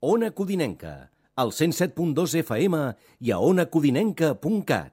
Ona Codinenca, al 107.2 FM i a onacodinenca.cat.